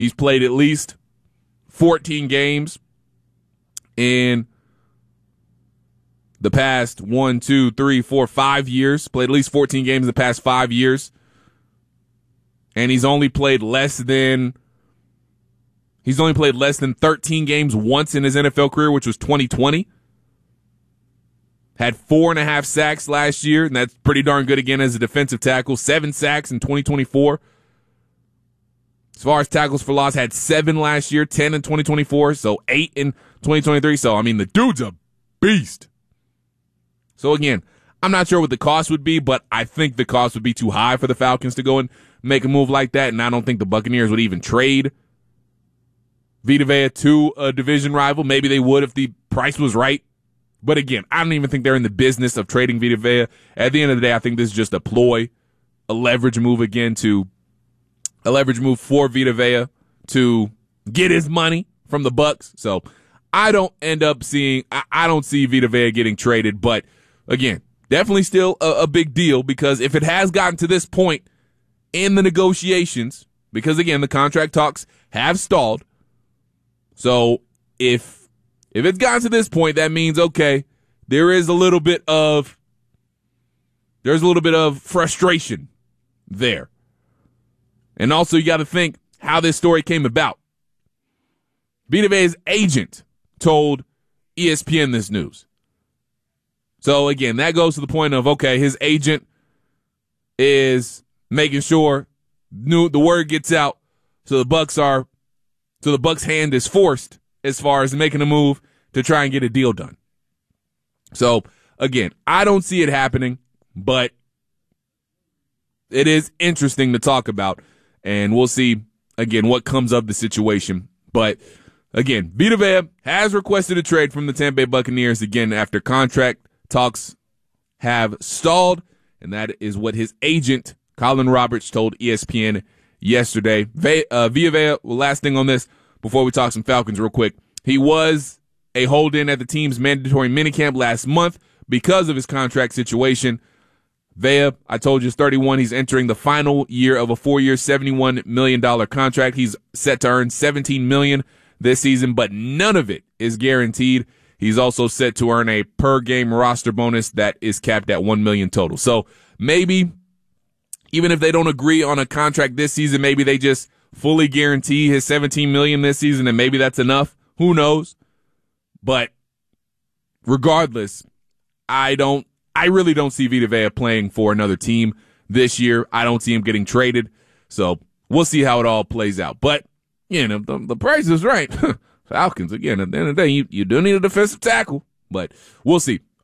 He's played at least 14 games in the past 5 years. Played at least 14 games in the past 5 years. And he's only played less than 13 games once in his NFL career, which was 2020. Had 4.5 sacks last year, and that's pretty darn good again as a defensive tackle. 7 sacks in 2024. As far as tackles for loss, had 7 last year, 10 in 2024, so 8 in 2023. So, I mean, the dude's a beast. So, again, I'm not sure what the cost would be, but I think the cost would be too high for the Falcons to go and make a move like that, and I don't think the Buccaneers would even trade Vita Vea to a division rival. Maybe they would if the price was right. But again, I don't even think they're in the business of trading Vita Vea. At the end of the day, I think this is just a ploy, a leverage move for Vita Vea to get his money from the Bucs. So I don't see Vita Vea getting traded. But again, definitely still a big deal, because if it has gotten to this point in the negotiations, because again, the contract talks have stalled. So if it's gotten to this point, that means, okay, there's a little bit of frustration there. And also, you got to think how this story came about. Vita Vea's agent told ESPN this news. So again, that goes to the point of, okay, his agent is making sure the word gets out, so the Bucs' hand is forced as far as making a move to try and get a deal done. So again, I don't see it happening, but it is interesting to talk about, and we'll see again what comes of the situation. But again, Vita Vea has requested a trade from the Tampa Bay Buccaneers again after contract talks have stalled, and that is what his agent Colin Roberts told ESPN yesterday. Vita Vea, last thing on this before we talk some Falcons real quick, he was a hold-in at the team's mandatory minicamp last month because of his contract situation. Vea, I told you, is 31. He's entering the final year of a 4-year, $71 million contract. He's set to earn $17 million this season, but none of it is guaranteed. He's also set to earn a per-game roster bonus that is capped at $1 million total. So maybe, even if they don't agree on a contract this season, maybe they just fully guarantee his $17 million this season, and maybe that's enough. Who knows? But regardless, I really don't see Vita Vea playing for another team this year. I don't see him getting traded. So we'll see how it all plays out. But, you know, the price is right. Falcons, again, at the end of the day, you do need a defensive tackle. But we'll see.